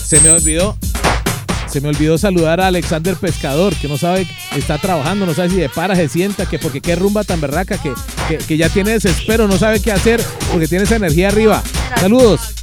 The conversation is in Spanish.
Se me olvidó saludar a Alexander Pescador, que no sabe, está trabajando, no sabe si de para, se sienta, que porque qué rumba tan berraca, que ya tiene desespero, no sabe qué hacer, porque tiene esa energía arriba. Saludos.